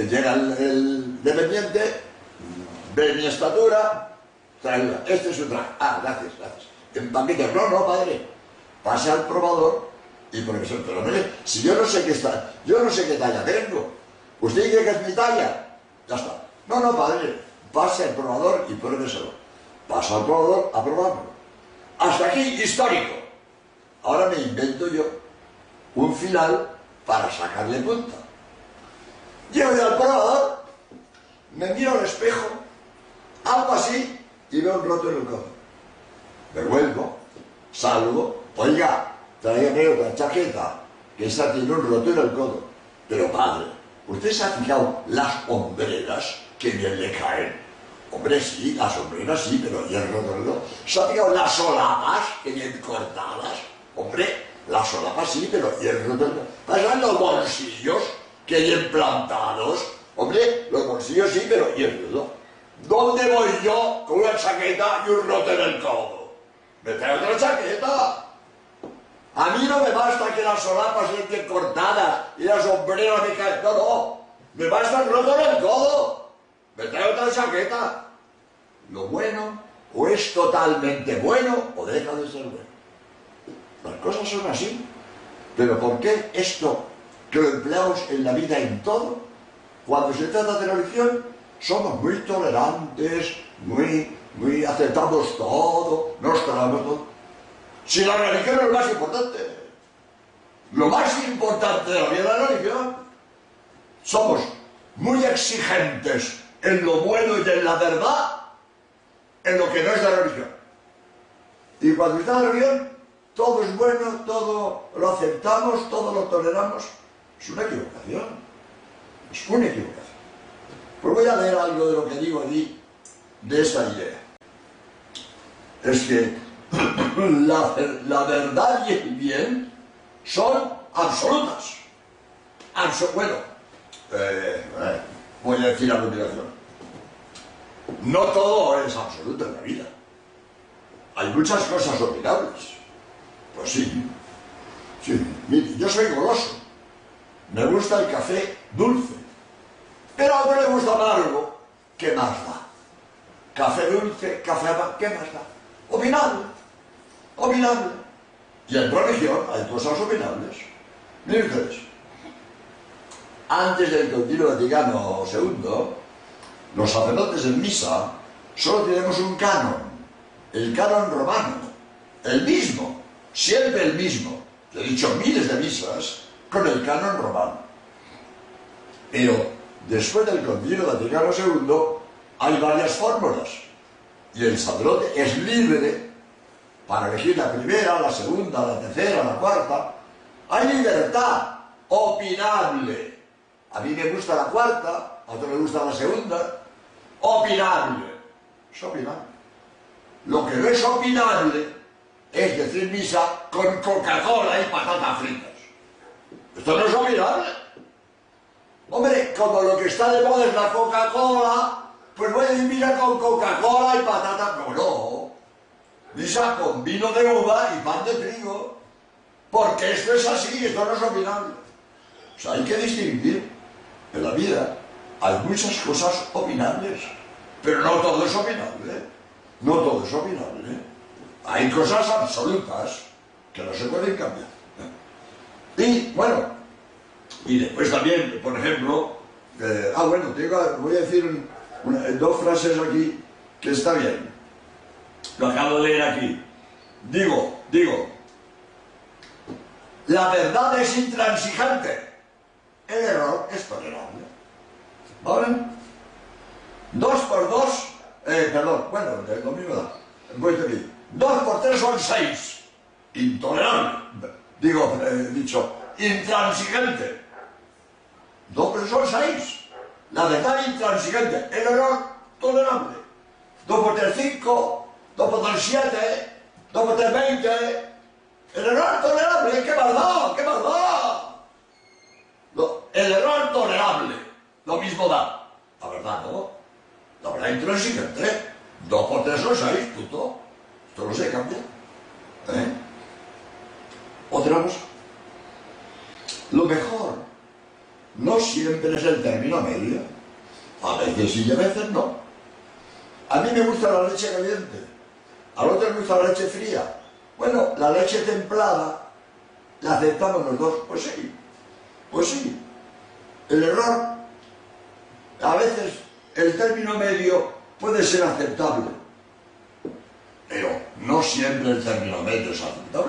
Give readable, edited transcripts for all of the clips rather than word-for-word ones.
llega el dependiente, ve mi estatura, trae este es su traje. Ah, gracias. Empaquete. No, padre. Pase al probador y profesor, pero no, si yo no sé qué talla tengo. ¿Usted cree que es mi talla? Ya está. No, padre. Pase al probador y pruébeselo. Pasa al probador a probarlo. Hasta aquí, histórico. Ahora me invento yo un final para sacarle punta. Llego yo al probador, me miro al espejo, algo así, y veo un roto en el codo. Me vuelvo, salgo, oiga, tráigame otra chaqueta, que esa tiene un roto en el codo. Pero padre, ¿usted se ha fijado las hombreras que bien le caen? Hombre, sí, las hombreras sí, pero y el roto no. ¿Se ha fijado las solapas que bien cortadas? Hombre, las solapas sí, pero y el roto no. ¿Pasan los bolsillos que bien plantados? Hombre, los bolsillos sí, pero y el roto. ¿Dónde voy yo con una chaqueta y un roto en el codo? Me traigo otra chaqueta. A mí no me basta que las solapas estén cortadas y las hombreras me caen. No. Me basta el roto en el codo. Me traigo otra chaqueta. Lo bueno o es totalmente bueno o deja de ser bueno. Las cosas son así. Pero ¿por qué esto que lo empleamos en la vida en todo? Cuando se trata de religión, somos muy tolerantes, muy aceptamos todo, nos tragamos todo. Si la religión es lo más importante, lo más importante de la vida de la religión, somos muy exigentes en lo bueno y en la verdad, en lo que no es la religión. Y cuando está la religión, todo es bueno, todo lo aceptamos, todo lo toleramos. Es una equivocación. Es una equivocación. Pues voy a leer algo de lo que digo allí, de esta idea. Es que la verdad y el bien son absolutas. Voy a decir a continuación. No todo es absoluto en la vida. Hay muchas cosas opinables. Pues sí. Mire, yo soy goloso. Me gusta el café dulce. Pero a mí me gusta amargo. ¿Qué más da? Café dulce, café amargo, ¿qué más da? Opinable. Y en religión hay cosas opinables. Miren ustedes. Antes del Concilio Vaticano II, los sacerdotes en misa solo tenemos un canon, el canon romano, el mismo, siempre el mismo. He dicho miles de misas con el canon romano. Pero después del Concilio Vaticano II hay varias fórmulas y el sacerdote es libre para elegir la primera, la segunda, la tercera, la cuarta. Hay libertad opinable. A mí me gusta la cuarta, a otro le gusta la segunda. Opinable. Es opinable. Lo que no es opinable es decir misa con Coca-Cola y patatas fritas. Esto no es opinable. Hombre, como lo que está de moda es la Coca-Cola, pues voy a decir misa con Coca-Cola y patatas. No. Misa con vino de uva y pan de trigo. Porque esto es así, esto no es opinable. O sea, hay que distinguir. En la vida hay muchas cosas opinables, pero no todo es opinable. No todo es opinable. Hay cosas absolutas que no se pueden cambiar. Y, bueno, y después también, por ejemplo, voy a decir dos frases aquí que está bien. Lo acabo de leer aquí. Digo, la verdad es intransigente. El error es tolerable. ¿Vale? 2 por 2, lo mismo da. Voy a decir, 2 por 3 son 6. Intolerable. Dicho, intransigente. 2 por 3 son 6. La verdad intransigente. El error tolerable. 2 por 3, 5. 2 por 3, 7. 2 por 3, 20. El error tolerable. ¡Qué maldad! ¡Qué maldad! El error tolerable, lo mismo da. La verdad, ¿no? La verdad intransigente. 2 por 3 son 6, punto. Esto no se cambia. Otra cosa. Lo mejor no siempre es el término medio. A veces sí y a veces no. A mí me gusta la leche caliente, al otro le gusta la leche fría. Bueno, la leche templada la aceptamos los dos. Pues sí, pues sí. El error, a veces el término medio puede ser aceptable, pero no siempre el término medio es aceptable.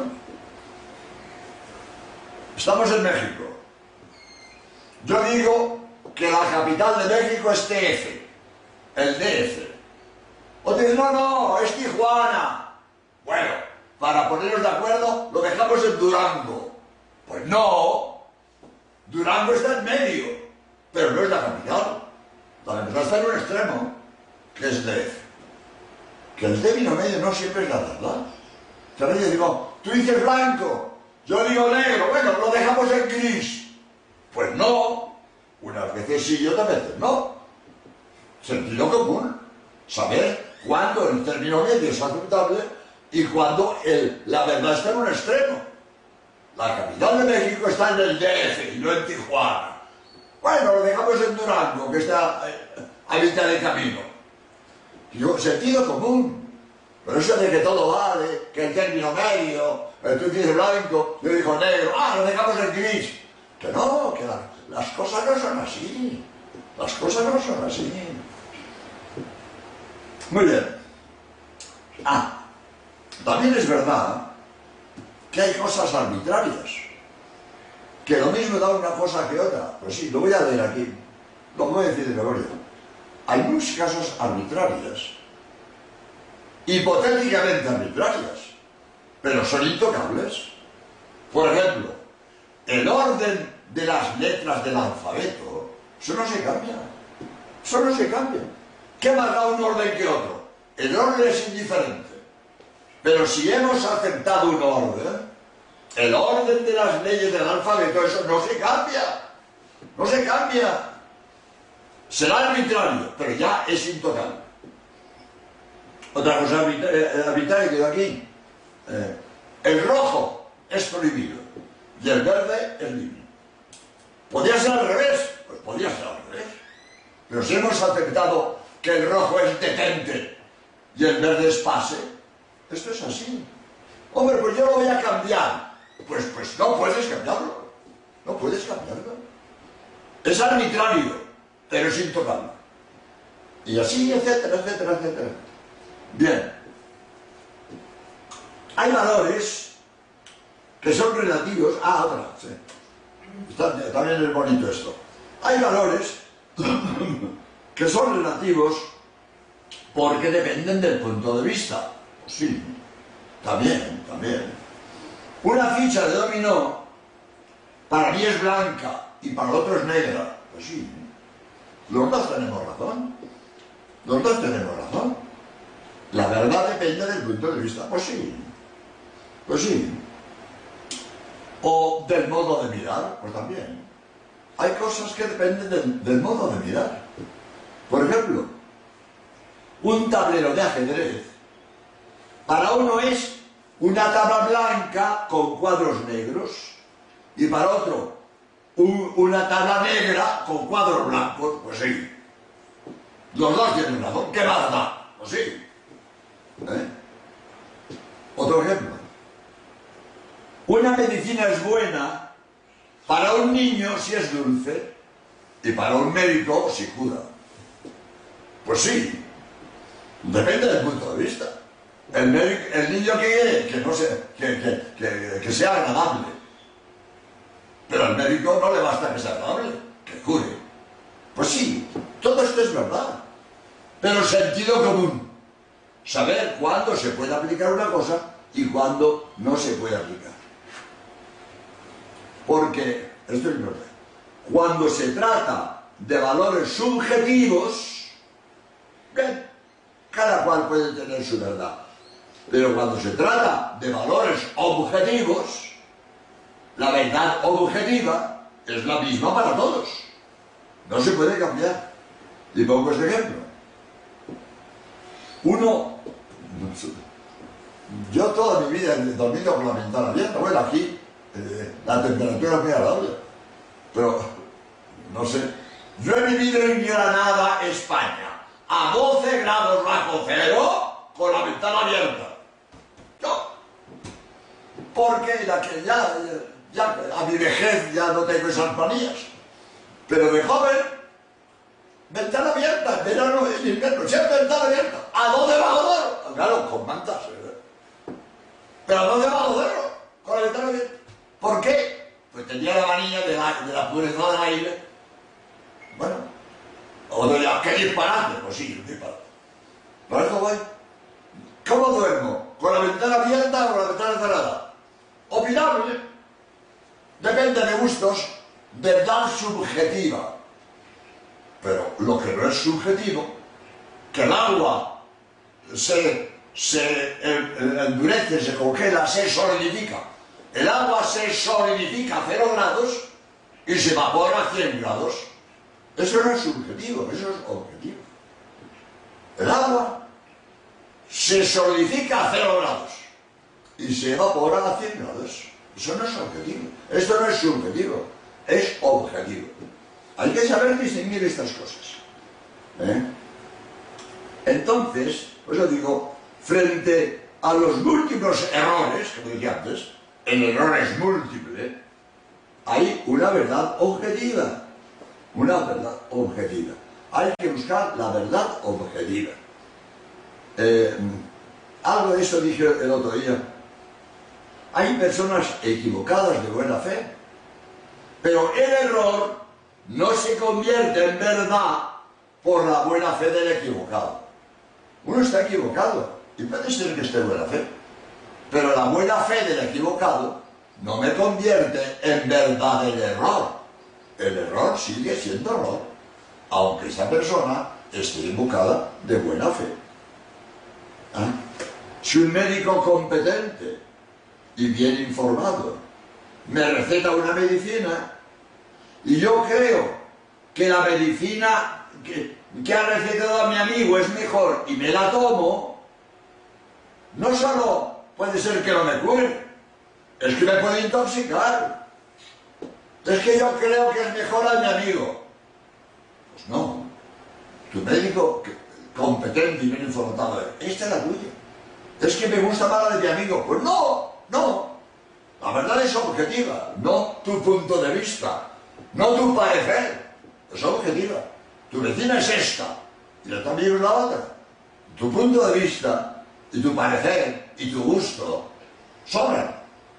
Estamos en México. Yo digo que la capital de México es TF, el DF. O te dicen, no, no, es Tijuana. Bueno, para ponernos de acuerdo, lo dejamos en Durango. Pues no, Durango está en medio, pero no es la capital. La capital está en un extremo, que es DF. Que el término medio no siempre es la verdad. Yo digo, tú dices blanco, yo digo negro, bueno, lo dejamos en gris. Pues no, unas veces sí y otras veces no. Sentido común, saber cuándo el término medio es aceptable y cuándo la verdad está en un extremo. La capital de México está en el DF y no en Tijuana. Bueno, lo dejamos en Durango, que está a mitad de camino. Digo, sentido común. Pero eso de que todo vale, que el término medio, tú dices blanco, yo digo negro, lo dejamos en gris. Que no, que las cosas no son así. Las cosas no son así. Muy bien. También es verdad que hay cosas arbitrarias. Que lo mismo da una cosa que otra. Pues sí, lo voy a leer aquí. Lo voy a decir de memoria. Hay muchos casos arbitrarios, hipotéticamente arbitrarias, pero son intocables. Por ejemplo, el orden de las letras del alfabeto, eso no se cambia. Eso no se cambia. ¿Qué más da un orden que otro? El orden es indiferente. Pero si hemos aceptado un orden, el orden de las leyes del alfabeto, eso no se cambia. No se cambia. Será arbitrario, pero ya es intocable. Otra cosa arbitraria que doy aquí. El rojo es prohibido y el verde es libre. ¿Podría ser al revés? Pues podría ser al revés. Pero si hemos aceptado que el rojo es detente y el verde es pase, esto es así. Hombre, pues yo lo voy a cambiar. Pues no puedes cambiarlo. No puedes cambiarlo. Es arbitrario, pero es intocable. Y así, etcétera, etcétera, etcétera. Bien. Hay valores que son relativos. Otra, sí. También es bonito esto. Hay valores que son relativos porque dependen del punto de vista. Sí, también. Una ficha de dominó para mí es blanca y para el otro es negra. Pues sí, los dos tenemos razón. Los dos tenemos razón. La verdad depende del punto de vista. Pues sí. O del modo de mirar, pues también. Hay cosas que dependen del modo de mirar. Por ejemplo, un tablero de ajedrez, para uno es una tabla blanca con cuadros negros, y para otro, una tabla negra con cuadros blancos. Pues sí. Los dos tienen razón. ¿Qué más da? Pues sí. Otro ejemplo. Una medicina es buena para un niño si es dulce y para un médico si cura. Pues sí, depende del punto de vista. El niño que quiere que no que sea agradable, pero al médico no le basta que sea agradable, que cure. Pues sí, todo esto es verdad, pero sentido común. Saber cuándo se puede aplicar una cosa y cuándo no se puede aplicar. Porque, esto es importante, cuando se trata de valores subjetivos, bien, cada cual puede tener su verdad. Pero cuando se trata de valores objetivos, la verdad objetiva es la misma para todos. No se puede cambiar. Y pongo este ejemplo. Yo toda mi vida he dormido con la ventana abierta. Bueno, aquí la temperatura es muy agradable, pero no sé. Yo he vivido en Granada, España, a 12 grados bajo cero, con la ventana abierta. Yo. Porque ya a mi vejez ya no tengo esas manías. Pero de joven, ventana abierta, en verano, en invierno, siempre ventana abierta. ¿A dónde bajo cero? Claro, con mantas, pero ¿a dónde bajo cero? Con la ventana abierta. ¿Por qué? Pues tenía la manía de la pureza del aire. Bueno, o de ¿qué disparate? Pues sí, un disparate. Por eso voy. ¿Cómo duermo? ¿Con la ventana abierta o con la ventana cerrada? Opinable. Depende de gustos. Verdad subjetiva. Pero lo que no es subjetivo, que el agua se endurece, se congela, se solidifica. El agua se solidifica a 0 grados y se evapora a 100 grados. Eso no es subjetivo, eso es objetivo. El agua se solidifica a 0 grados y se evapora a 100 grados. Eso no es objetivo. Esto no es subjetivo, es objetivo. Hay que saber distinguir estas cosas. Entonces, pues yo digo, frente a los múltiples errores, como dije antes, el error es múltiple, hay una verdad objetiva. Una verdad objetiva. Hay que buscar la verdad objetiva. Algo de eso dije el otro día. Hay personas equivocadas de buena fe, pero el error no se convierte en verdad por la buena fe del equivocado. Uno está equivocado y puede ser que esté en buena fe, pero la buena fe del equivocado no me convierte en verdad el error. El error sigue siendo error, aunque esa persona esté invocada de buena fe. Si un médico competente y bien informado me receta una medicina y yo creo que la medicina que ha recetado a mi amigo es mejor y me la tomo, no solo puede ser que no me cure, es que me puede intoxicar. Es que yo creo que es mejor a mi amigo. Pues no. Tu médico competente y bien informado, esta es la tuya. Es que me gusta más la de mi amigo. Pues no, no. La verdad es objetiva, no tu punto de vista, no tu parecer. Es objetiva. Tu vecina es esta y la tuya es la otra. Tu punto de vista y tu parecer y tu gusto sobran.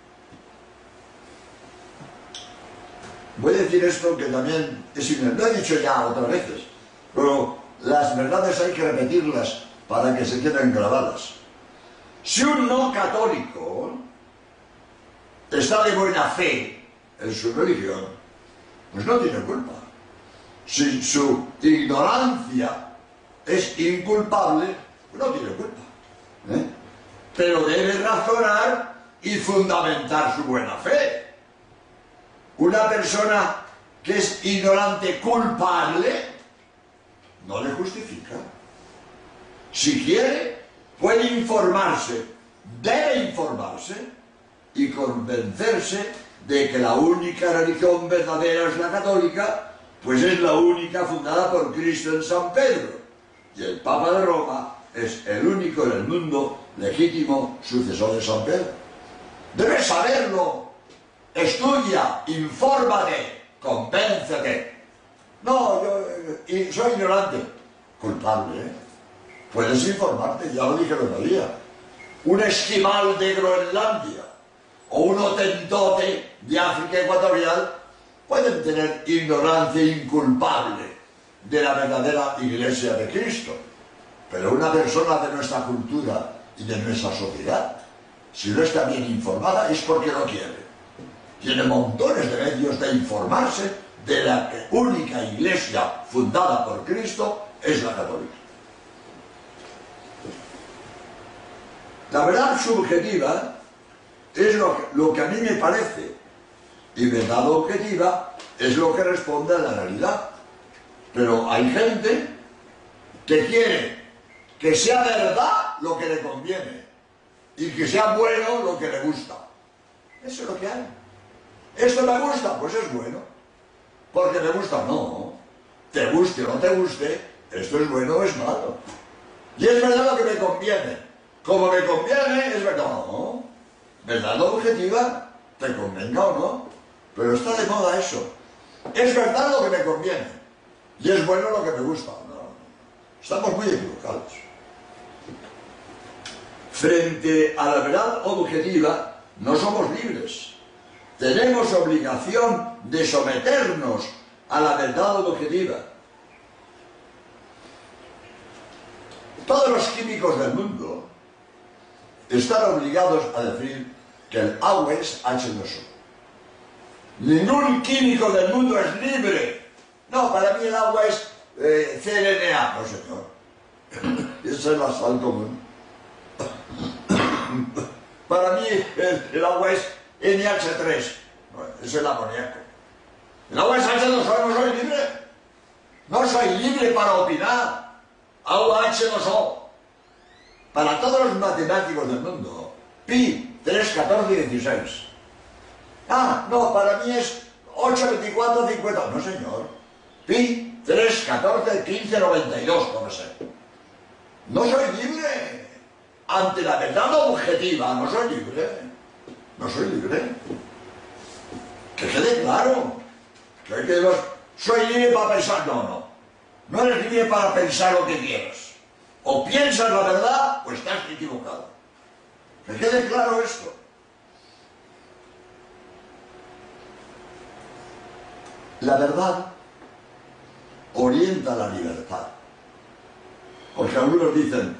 Voy a decir esto que también lo he dicho ya otras veces, pero las verdades hay que repetirlas para que se queden grabadas. Si un no católico está de buena fe en su religión, pues no tiene culpa. Si su ignorancia es inculpable, pues no tiene culpa. Pero debe razonar y fundamentar su buena fe. Una persona que es ignorante culpable no le justifica. Si quiere, puede informarse, debe informarse y convencerse de que la única religión verdadera es la católica, pues es la única fundada por Cristo en San Pedro. Y el Papa de Roma es el único en el mundo legítimo sucesor de San Pedro. Debes saberlo. Estudia, infórmate, convéncete. No, yo soy ignorante. Culpable, ¿eh? Puedes informarte, ya lo dije el otro día. Un esquimal de Groenlandia o un hotentote de África Ecuatorial pueden tener ignorancia inculpable de la verdadera Iglesia de Cristo. Pero una persona de nuestra cultura y de nuestra sociedad, si no está bien informada, es porque no quiere. Tiene montones de medios de informarse de la única iglesia fundada por Cristo es la católica. La verdad subjetiva es lo que a mí me parece, y verdad objetiva es lo que responde a la realidad. Pero hay gente que quiere que sea verdad lo que le conviene y que sea bueno lo que le gusta. Eso es lo que hay. ¿Esto me gusta? Pues es bueno. porque me gusta o no. Te guste o no te guste, esto es bueno o es malo. Y es verdad lo que me conviene. Como me conviene, es verdad o no. Verdad objetiva, te convenga o no. Pero está de moda eso. Es verdad lo que me conviene. Y es bueno lo que me gusta o no. Estamos muy equivocados. Frente a la verdad objetiva, no somos libres. Tenemos obligación de someternos a la verdad objetiva. Todos los químicos del mundo están obligados a decir que el agua es H2O. Ningún químico del mundo es libre. No, para mí el agua es CLNA. No, señor. Esa es la sal común. Para mí el agua es NH3. Bueno, es el amoníaco. El agua es H2O, no soy libre. No soy libre para opinar. Agua H2O. Para todos los matemáticos del mundo, pi, 3, 14 y 16. Ah, no, para mí es 8, 24, 50. No, señor. Pi, 3, 14, 15, 92, como sé. No soy libre. Ante la verdad objetiva, no soy libre. No soy libre. Que quede claro. Soy libre para pensar. No, no. No eres libre para pensar lo que quieras. O piensas la verdad o estás equivocado. Que quede claro esto. La verdad orienta la libertad. Porque algunos dicen,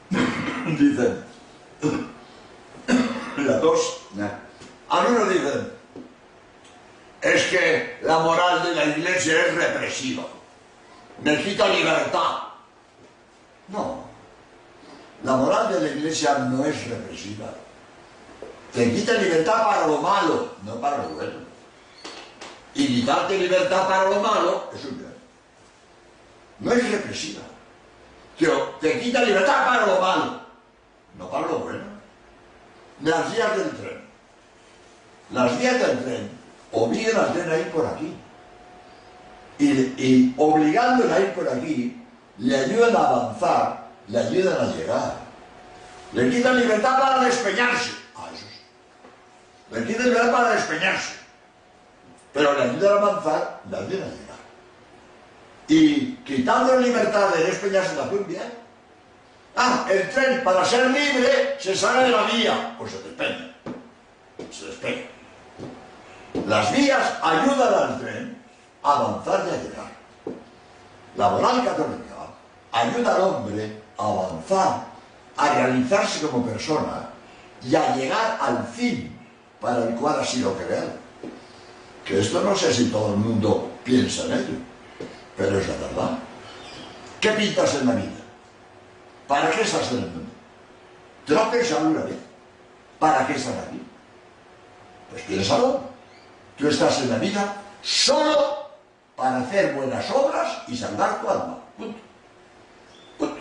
la tos, algunos dicen, es que la moral de la Iglesia es represiva, me quita libertad. No, la moral de la Iglesia no es represiva, te quita libertad para lo malo, no para lo bueno. Y quitarte libertad para lo malo es un bien. No es represiva. Te quita libertad para lo malo, no para lo bueno. Las vías del tren. Las vías del tren obligan al tren a ir por aquí. Y obligándole a ir por aquí, le ayudan a avanzar, le ayudan a llegar. Le quitan libertad para despeñarse. Ah, eso sí. Le quitan libertad para despeñarse. Pero le ayudan a avanzar, le ayudan a llegar. Y quitando libertad de despeñarse la hacen bien. Ah, el tren para ser libre se sale de la vía, pues se despeña. Se despeña. Las vías ayudan al tren a avanzar y a llegar. La moral católica ayuda al hombre a avanzar, a realizarse como persona y a llegar al fin para el cual ha sido creado. Que esto no sé si todo el mundo piensa en ello, pero es la verdad. ¿Qué pintas en la vida? ¿Para qué estás en el mundo? ¿Te lo has pensado una vez? ¿Para qué estás aquí? Pues piénsalo. Tú estás en la vida solo para hacer buenas obras y salvar tu alma. Punto. Punto.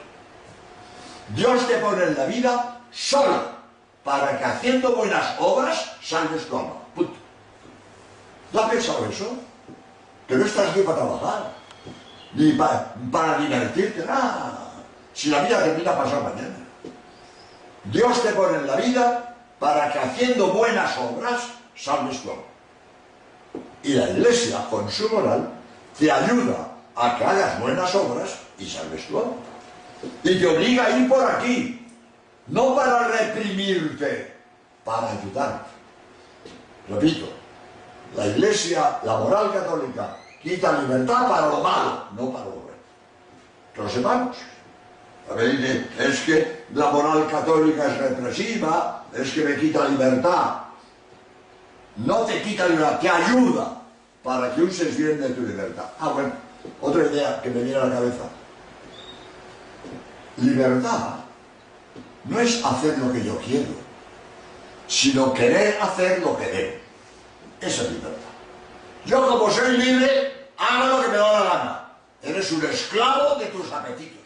Dios te pone en la vida solo para que haciendo buenas obras salves tu alma. Punto. ¿No has pensado eso? Que no estás aquí para trabajar, ni para divertirte, nada. Si la vida termina pasado mañana. Dios te pone en la vida para que haciendo buenas obras salves tu alma. Y la Iglesia, con su moral, te ayuda a que hagas buenas obras y salves tu alma. Y te obliga a ir por aquí, no para reprimirte, para ayudarte. Repito, la Iglesia, la moral católica, quita libertad para lo malo, no para lo bueno. Que lo sepamos. A ver, es que la moral católica es represiva, es que me quita libertad. No te quita libertad, te ayuda para que uses bien de tu libertad. Ah, bueno, otra idea que me viene a la cabeza. Libertad no es hacer lo que yo quiero, sino querer hacer lo que debo. Esa es libertad. Yo, como soy libre, hago lo que me da la gana. Eres un esclavo de tus apetitos.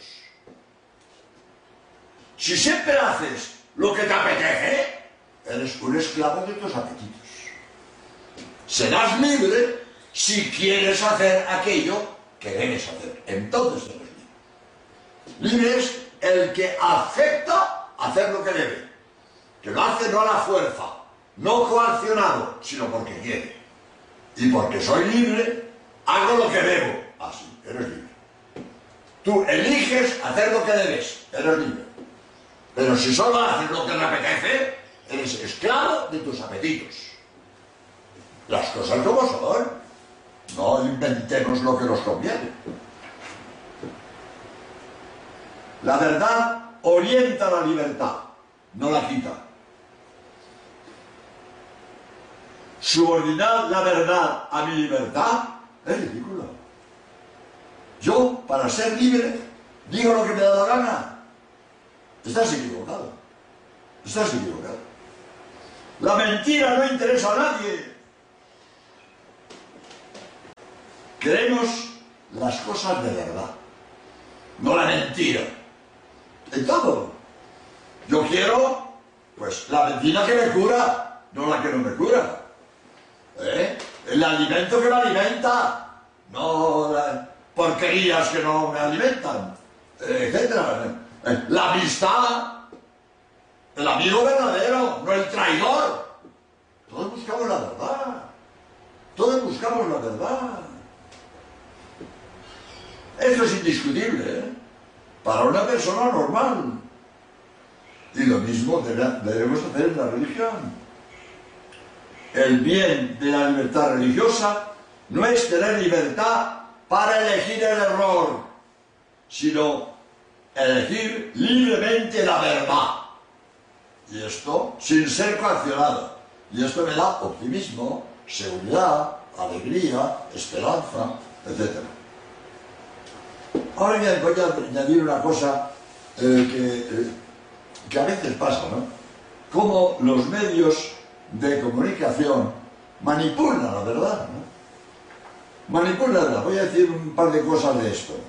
Si siempre haces lo que te apetece, eres un esclavo de tus apetitos. Serás libre si quieres hacer aquello que debes hacer. Entonces eres libre. Libre es el que acepta hacer lo que debe, que lo hace no a la fuerza, no coaccionado, sino porque quiere. Y porque soy libre, hago lo que debo. Así, eres libre. Tú eliges hacer lo que debes, eres libre. Pero si solo haces lo que te apetece, eres esclavo de tus apetitos. Las cosas como son. No inventemos lo que nos conviene. La verdad orienta la libertad, no la quita. Subordinar la verdad a mi libertad es ridículo. Yo, para ser libre, digo lo que me da la gana. Estás equivocado. Estás equivocado. La mentira no interesa a nadie. Queremos las cosas de verdad, no la mentira. En todo. Yo quiero, pues, la mentira que me cura, no la que no me cura. El alimento que me alimenta, no las porquerías que no me alimentan, etcétera. La amistad, el amigo verdadero, no el traidor. Todos buscamos la verdad. Todos buscamos la verdad. Eso es indiscutible, para una persona normal. Y lo mismo debemos hacer en la religión. El bien de la libertad religiosa no es tener libertad para elegir el error, sino elegir libremente la verdad. Y esto sin ser coaccionado. Y esto me da optimismo, seguridad, alegría, esperanza, etc. Ahora voy a añadir una cosa que a veces pasa, ¿no? Cómo los medios de comunicación manipulan la verdad, ¿no? Manipulan la verdad. Voy a decir un par de cosas de esto.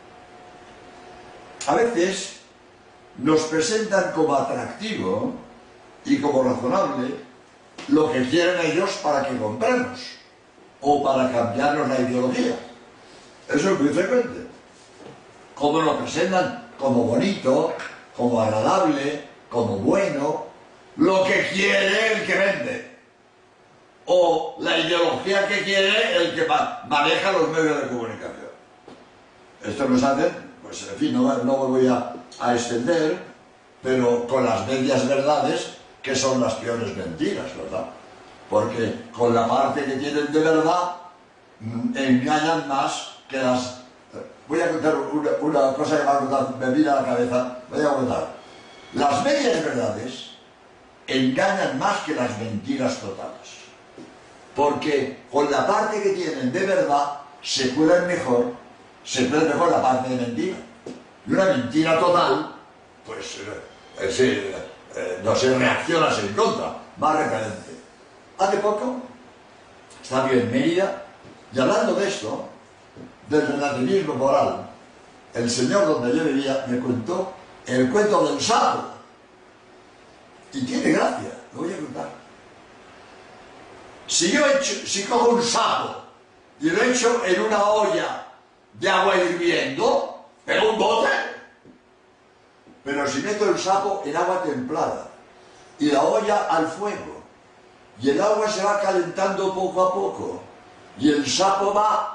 A veces nos presentan como atractivo y como razonable lo que quieren ellos para que compremos o para cambiarnos la ideología. Eso es muy frecuente. Como lo presentan como bonito, como agradable, como bueno, lo que quiere el que vende, o la ideología que quiere el que maneja los medios de comunicación. Esto nos hace, pues en fin, no me voy a extender, pero con las medias verdades, que son las peores mentiras, ¿verdad? Porque con la parte que tienen de verdad, engañan más que las... Voy a contar una cosa que me viene a la cabeza. Voy a contar. Las medias verdades engañan más que las mentiras totales. Porque con la parte que tienen de verdad se cuela mejor la parte de mentira. Y una mentira total, pues no se reacciona en contra, más repelente. Hace poco estaba yo en Mérida y hablando de esto, del relativismo moral, el señor donde yo vivía me contó el cuento del sapo. Y tiene gracia, lo voy a contar. Si cojo un sapo y lo echo en una olla de agua hirviendo, pego un bote. Pero si meto el sapo en agua templada y la olla al fuego, y el agua se va calentando poco a poco, y el sapo va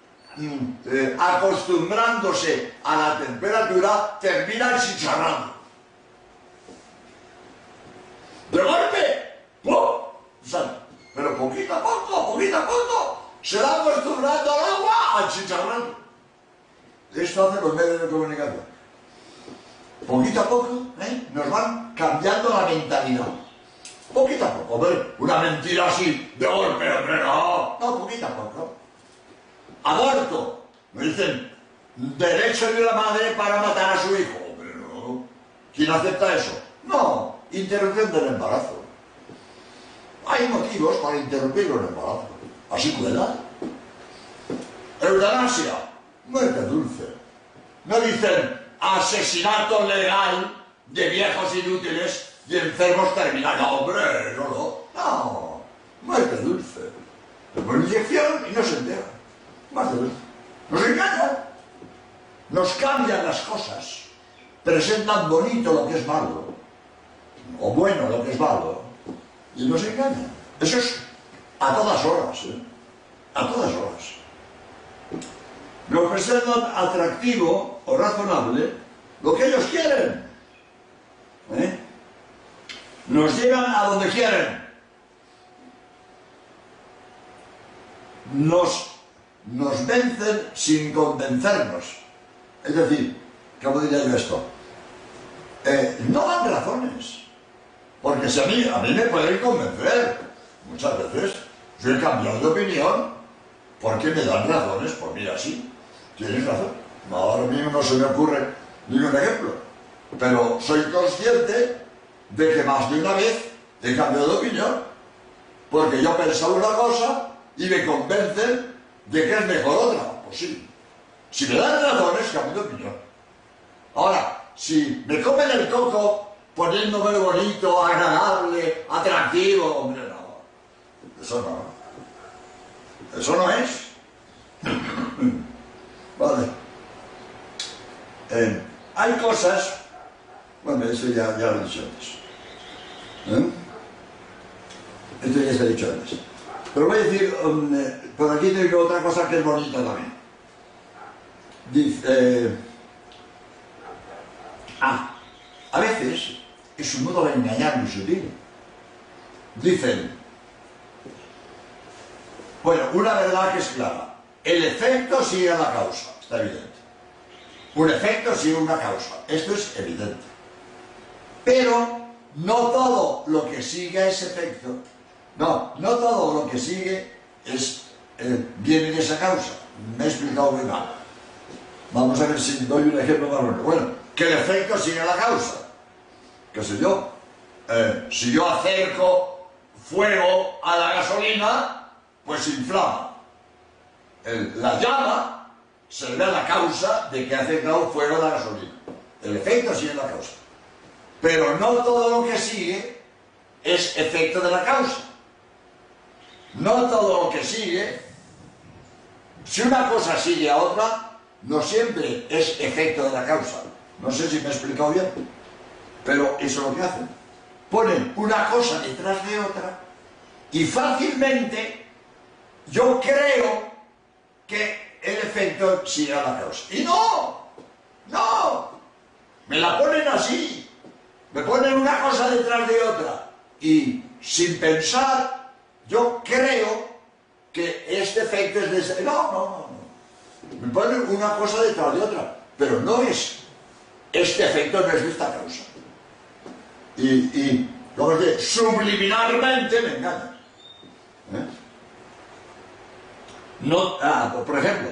acostumbrándose a la temperatura, termina chicharrando. De golpe, ¡pum! Pero poquito a poco, se va acostumbrando al agua a chicharrar. Esto hacen los medios de comunicación. Poquito a poco, nos van cambiando la mentalidad. Poquito a poco, hombre, una mentira así, de golpe, hombre, no, poquito a poco. Aborto, me dicen, derecho de la madre para matar a su hijo. Hombre, no. ¿Quién acepta eso? No, interrupción del embarazo. Hay motivos para interrumpir el embarazo. Así cuela. Eutanasia, muerte dulce. No dicen asesinato legal de viejos inútiles y enfermos terminales. No, hombre, no. Muerte dulce. Le ponen inyección y no se entera. Más de vez. Nos engañan. Nos cambian las cosas. Presentan bonito lo que es malo. O bueno lo que es malo. Y nos engañan. Eso es a todas horas. A todas horas. Nos presentan atractivo o razonable lo que ellos quieren. Nos llevan a donde quieren. Nos vencen sin convencernos. Es decir, ¿cómo diría yo esto? No dan razones. Porque si a mí me pueden convencer. Muchas veces yo he cambiado de opinión porque me dan razones. Pues mira, sí, tienes razón. Ahora mismo no se me ocurre ningún ejemplo. Pero soy consciente de que más de una vez he cambiado de opinión. Porque yo pensaba una cosa y me convencen de que es mejor otra. Pues sí. Si me dan razones, cambio de opinión. Ahora, si me comen el coco poniéndome bonito, agradable, atractivo, hombre, no. Eso no. Eso no es. Vale. Hay cosas... Bueno, eso ya lo he dicho antes. Esto ya se ha dicho antes. Pero voy a decir, por aquí tengo otra cosa que es bonita también. Dice... a veces es un modo de engañar muy sutil. Dicen, bueno, una verdad que es clara. El efecto sigue a la causa, está evidente. Un efecto sigue una causa, esto es evidente. Pero no todo lo que sigue a ese efecto, no todo lo que sigue viene de esa causa. Me he explicado muy mal. Vamos a ver si doy un ejemplo más bueno. Bueno, que el efecto sigue a la causa. ¿Qué sé yo? Si yo acerco fuego a la gasolina, pues se inflama. La llama será la causa de que ha acercado fuego a la gasolina. El efecto sigue la causa. Pero no todo lo que sigue es efecto de la causa. No todo lo que sigue, si una cosa sigue a otra, no siempre es efecto de la causa. No sé si me he explicado bien, pero eso es lo que hacen. Ponen una cosa detrás de otra y fácilmente yo creo que el efecto sigue a la causa. Y no, me la ponen así. Me ponen una cosa detrás de otra y sin pensar yo creo que este efecto es de ese... No. Me ponen una cosa detrás de otra, pero no es. Este efecto no es de esta causa. Y como que subliminalmente me engañan. Por ejemplo,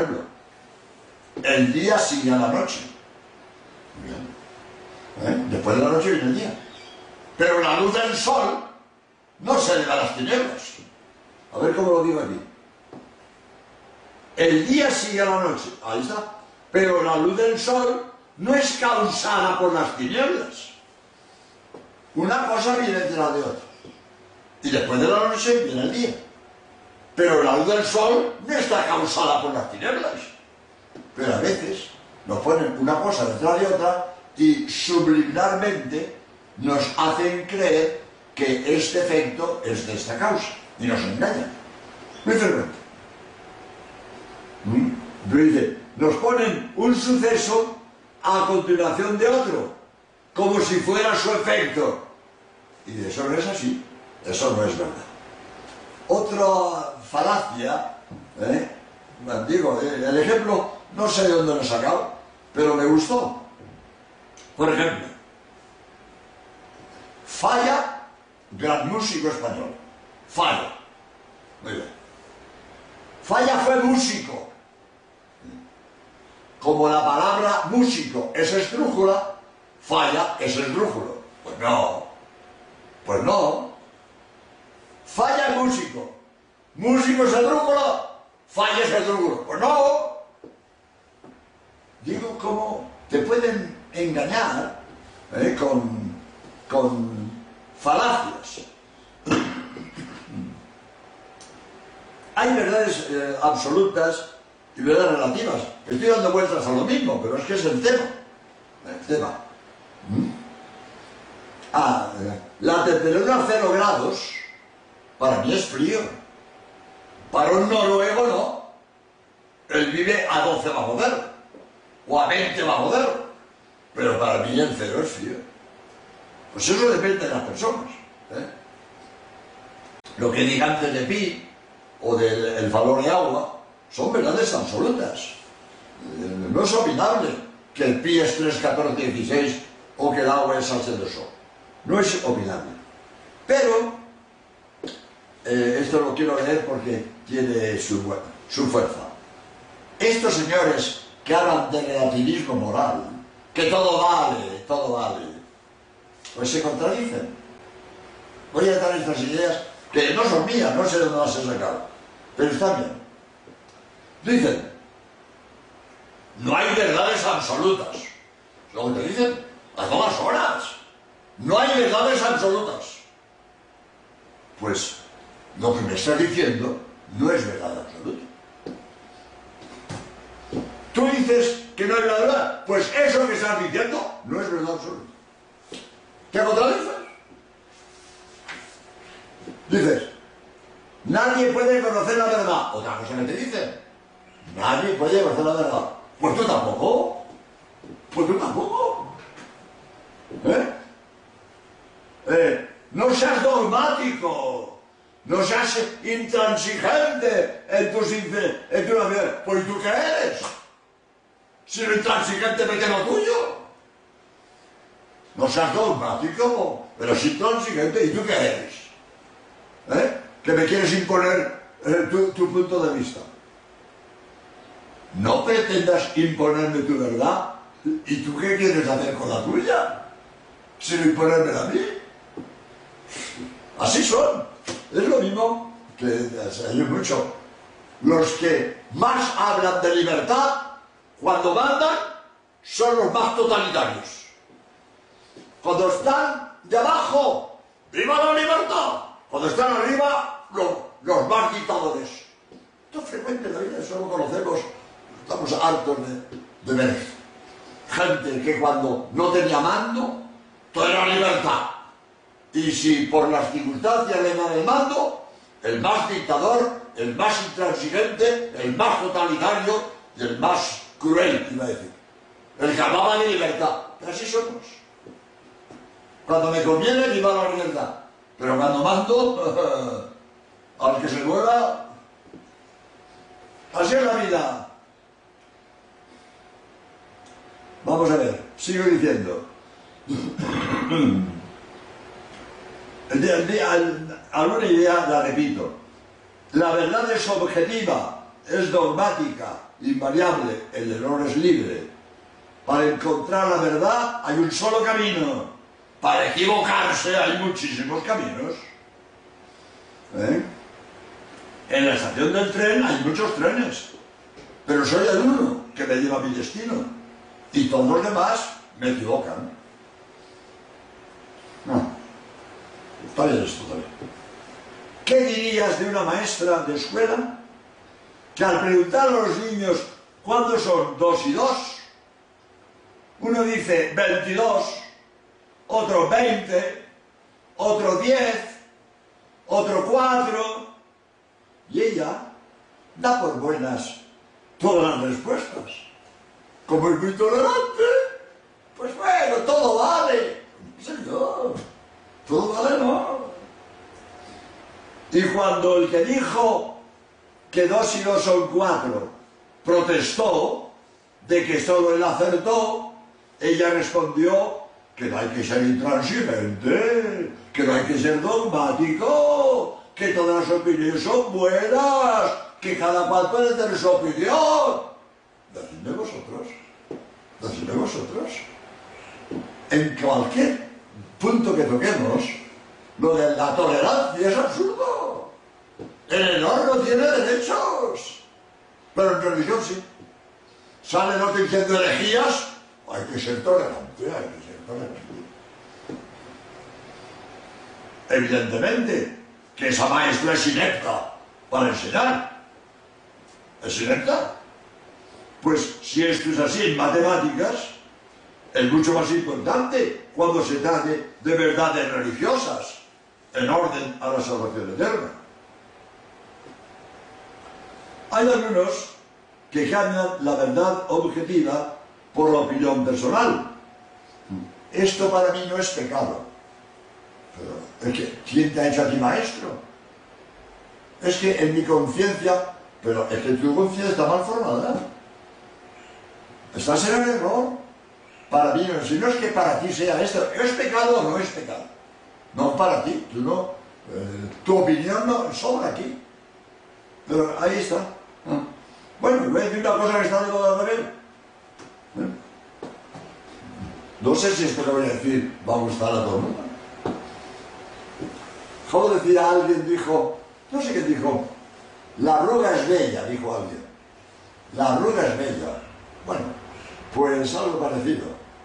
el día sigue a la noche. Bien. Después de la noche viene el día. Pero la luz del sol no se le da a las tinieblas. A ver cómo lo digo aquí. El día sigue a la noche, ahí está. Pero la luz del sol no es causada por las tinieblas. Una cosa viene detrás de otra. Y después de la noche viene el día. Pero la luz del sol no está causada por las tinieblas. Pero a veces nos ponen una cosa detrás de otra y subliminalmente nos hacen creer que este efecto es de esta causa. Y nos engañan. Muy frecuente. Dice, nos ponen un suceso a continuación de otro, como si fuera su efecto. Y eso no es así. Eso no es verdad. Otra falacia, digo, el ejemplo no sé de dónde lo he sacado, pero me gustó. Por ejemplo, Falla, gran músico español. Falla. Muy bien. Falla fue músico. Como la palabra músico es esdrújula, Falla es esdrújulo. Pues no. Falla es músico. Músico es esdrújulo, Falla es esdrújulo. Pues no. Digo, ¿cómo te pueden engañar con falacias? hay verdades absolutas y verdades relativas. Estoy dando vueltas a lo mismo, pero es que es el tema. El tema. La temperatura a 0 grados para mí es frío. Para un noruego no. Él vive a 12 bajo cero o a 20 bajo cero. Pero para mí el cero es frío. Pues eso depende de las personas. Lo que diga antes de pi o del valor de agua son verdades absolutas. No es opinable que el pi es 3, 14, 16 o que el agua es H2O. No es opinable. Pero esto lo quiero leer porque tiene su fuerza. Estos señores que hablan de relativismo moral, que todo vale, pues se contradicen. Voy a dar estas ideas que no son mías, no sé de dónde las he sacado, pero están bien. Dicen, no hay verdades absolutas. Lo que te dicen a todas horas. No hay verdades absolutas. Pues lo que me estás diciendo no es verdad absoluta. Tú dices que no es verdad, pues eso que estás diciendo no es verdad absoluta. ¿Te contradices? Dices, nadie puede conocer la verdad. Otra cosa que te dicen, nadie puede conocer la verdad. Pues tú tampoco. Pues tú tampoco. No seas dogmático. No seas intransigente en tu vida. Pues ¿tú qué eres? Si lo intransigente me queda tuyo. No seas dogmático, pero sí intransigente. ¿Y tú qué eres? Que me quieres imponer tu punto de vista. No pretendas imponerme tu verdad. ¿Y tú qué quieres hacer con la tuya? Sin imponérmela a mí. Así son. Es lo mismo que hay mucho. Los que más hablan de libertad, cuando mandan, son los más totalitarios. Cuando están de abajo, ¡viva la libertad! Cuando están arriba, los más dictadores. Esto es frecuente en la vida, eso lo conocemos. Estamos hartos de ver gente que cuando no tenía mando, todo era libertad. Y si por las circunstancias le dan el mando, el más dictador, el más intransigente, el más totalitario y el más cruel, iba a decir. El que hablaba de libertad. Pero así somos. Cuando me conviene, viva la libertad. Pero cuando mando, al que se mueva, así es la vida. Vamos a ver, sigo diciendo. Alguna idea la repito. La verdad es objetiva, es dogmática, invariable, el error es libre. Para encontrar la verdad hay un solo camino. Para equivocarse hay muchísimos caminos. En la estación del tren hay muchos trenes, pero soy el uno que me lleva a mi destino. Y todos los demás me equivocan. No. Está bien esto también. ¿Qué dirías de una maestra de escuela que al preguntar a los niños cuándo son 2 y 2, uno dice 22, otro 20, otro 10, otro 4, y ella da por buenas todas las respuestas? Como es muy tolerante, pues bueno, todo vale. Señor, todo vale, ¿no? Y cuando el que dijo que 2 y 2 son 4 protestó de que solo él acertó, ella respondió que no hay que ser intransigente, que no hay que ser dogmático, que todas las opiniones son buenas, que cada cual puede tener su opinión. Decidme vosotros. Decidme vosotros. En cualquier punto que toquemos, lo de la tolerancia es absurdo. El error no tiene derechos. Pero en religión sí. Salen otros diciendo herejías. Hay que ser tolerante, hay que ser tolerante. Evidentemente que esa maestra es inepta, para enseñar. Es inepta. Pues si esto es así en matemáticas, es mucho más importante cuando se trate de verdades religiosas, en orden a la salvación eterna. Hay algunos que cambian la verdad objetiva por la opinión personal. Esto para mí no es pecado. Pero es que, ¿quién te ha hecho a ti maestro? Es que en mi conciencia, pero es que tu conciencia está mal formada. Estás en el error. Para mí no, si no es que para ti sea esto, ¿es pecado o no es pecado? No para ti, tú no. Tu opinión no sobra aquí. Pero ahí está. Bueno, voy a decir una cosa que está de moda también. No sé si esto que voy a decir va a gustar a todo el mundo. Como decía alguien, dijo, no sé qué dijo, la arruga es bella, dijo alguien. La arruga es bella. Bueno, pues algo parecido.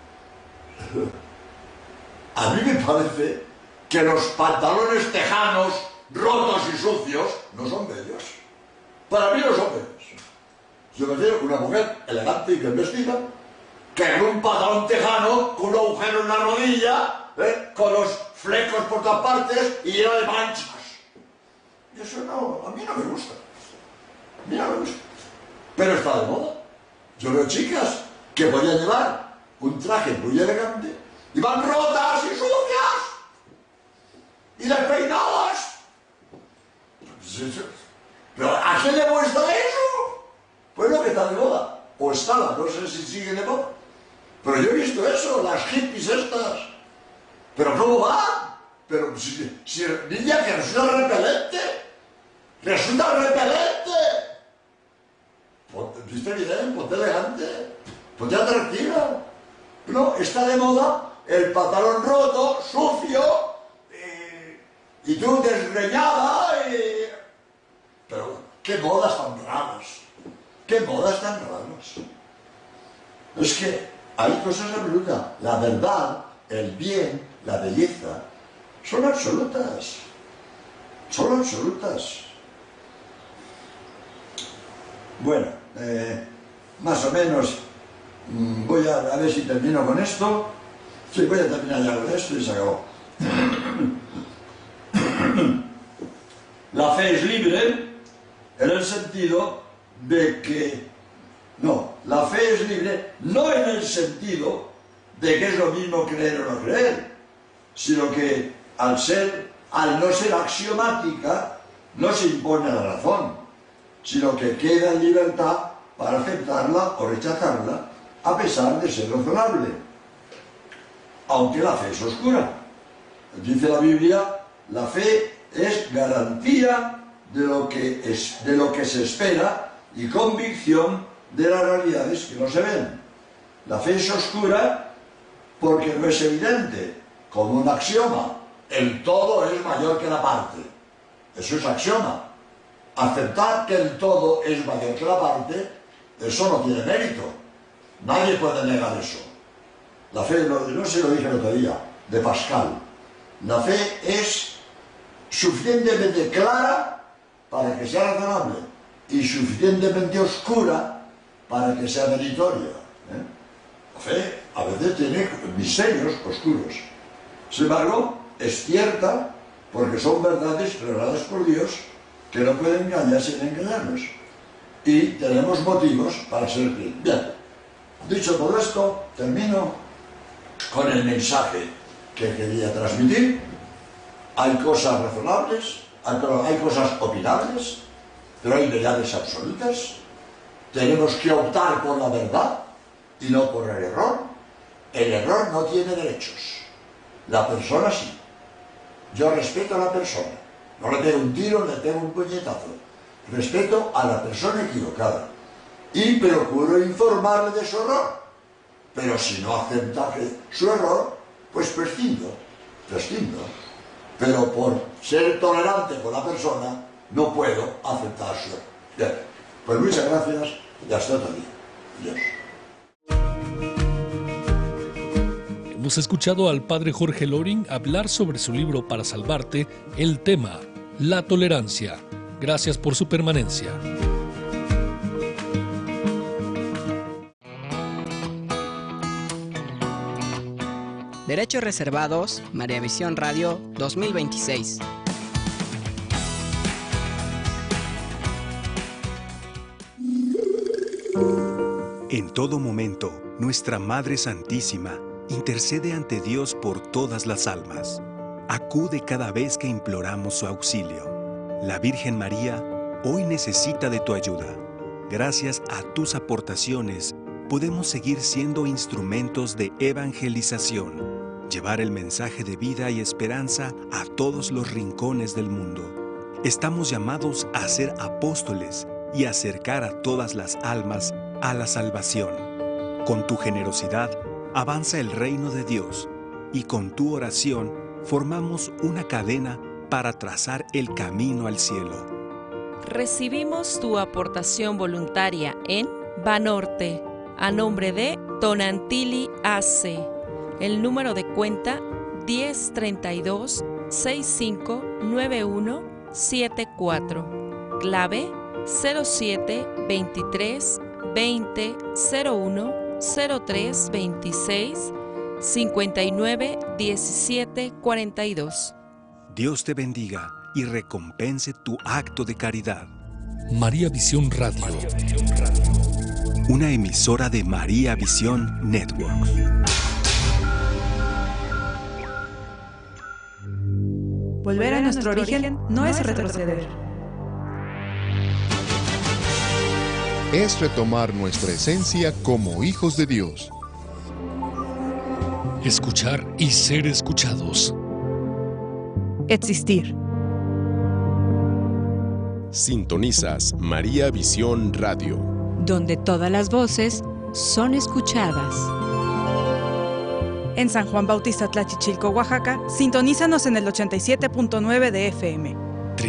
A mí me parece que los pantalones tejanos, rotos y sucios, no son bellos. Para mí no son bellos. Yo prefiero que una mujer elegante y bien vestida, que en un pantalón tejano, con un agujero en la rodilla, con los flecos por todas partes y lleno de manchas. Y eso no, a mí no me gusta. A mí no me gusta. Pero está de moda. Yo veo chicas que podían llevar un traje muy elegante y van rotas y sucias y despeinadas. ¿Pero a quién le muestra eso? Pues lo que está de moda. O estaba, no sé si sigue de moda. Pero yo he visto eso, las hippies estas. ¿Pero cómo va? Pero si niña, que resulta repelente. ¡Resulta repelente! Viste bien, ponte elegante, ponte atractiva. No, está de moda el pantalón roto, sucio, y tú desgreñada, Pero, ¿qué modas tan raras? ¿Qué modas tan raras? Es que hay cosas absolutas. La verdad, el bien, la belleza, son absolutas. Son absolutas. Bueno, más o menos voy a ver si termino con esto. Sí, voy a terminar ya con esto y se acabó. La fe es libre en el sentido de que... No, la fe es libre no en el sentido de que es lo mismo creer o no creer, sino que al no ser axiomática, no se impone a la razón, sino que queda en libertad para aceptarla o rechazarla, a pesar de ser razonable. Aunque la fe es oscura. Dice la Biblia, la fe es garantía de lo que se espera y convicción de las realidades que no se ven. La fe es oscura porque no es evidente, como un axioma. El todo es mayor que la parte. Eso es axioma. Aceptar que el todo es mayor que la parte, eso no tiene mérito. Nadie puede negar eso. La fe, no se lo dije el otro día, de Pascal. La fe es suficientemente clara para que sea razonable y suficientemente oscura para que sea meritoria. La fe a veces tiene misterios oscuros. Sin embargo, es cierta porque son verdades reveladas por Dios que no pueden engañarse ni engañarnos. Y tenemos motivos para ser creyentes. Bien, dicho todo esto, termino con el mensaje que quería transmitir. Hay cosas razonables, hay cosas opinables, pero hay verdades absolutas. Tenemos que optar por la verdad y no por el error. El error no tiene derechos. La persona sí. Yo respeto a la persona. No le pego un tiro, le pego un puñetazo. Respeto a la persona equivocada. Y procuro informarle de su error. Pero si no acepta su error, pues prescindo. Pero por ser tolerante con la persona, no puedo aceptar su error. Bien, pues muchas gracias y hasta otro día. Adiós. Hemos escuchado al padre Jorge Loring hablar sobre su libro Para Salvarte, el tema, la tolerancia. Gracias por su permanencia. Derechos reservados, María Visión Radio 2026. En todo momento, nuestra Madre Santísima intercede ante Dios por todas las almas. Acude cada vez que imploramos su auxilio. La Virgen María hoy necesita de tu ayuda. Gracias a tus aportaciones, podemos seguir siendo instrumentos de evangelización, llevar el mensaje de vida y esperanza a todos los rincones del mundo. Estamos llamados a ser apóstoles y acercar a todas las almas a la salvación. Con tu generosidad, avanza el reino de Dios y con tu oración formamos una cadena para trazar el camino al cielo. Recibimos tu aportación voluntaria en Banorte, a nombre de Tonantili AC. El número de cuenta 1032-659174. Clave 0723 20 01 03 26 59 17 42. Dios te bendiga y recompense tu acto de caridad. María Visión Radio. Una emisora de María Visión Network. Volver a nuestro origen no es retroceder. Es retomar nuestra esencia como hijos de Dios. Escuchar y ser escuchados. Existir. Sintonizas María Visión Radio, donde todas las voces son escuchadas. En San Juan Bautista Tlachichilco, Oaxaca, sintonízanos en el 87.9 de FM.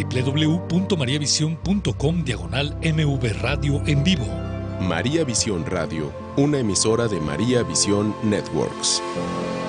www.mariavision.com/MV Radio en vivo. María Visión Radio, una emisora de María Visión Networks.